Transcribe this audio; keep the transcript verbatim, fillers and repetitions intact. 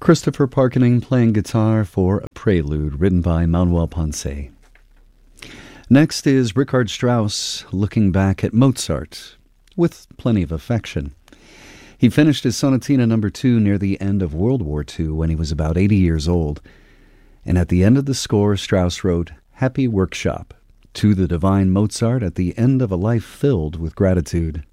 Christopher Parkening playing guitar for a prelude written by Manuel Ponce. Next is Richard Strauss looking back at Mozart with plenty of affection. He finished his Sonatina number two near the end of World War Two when he was about eighty years old. And at the end of the score, Strauss wrote, "Happy Workshop, to the divine Mozart at the end of a life filled with gratitude."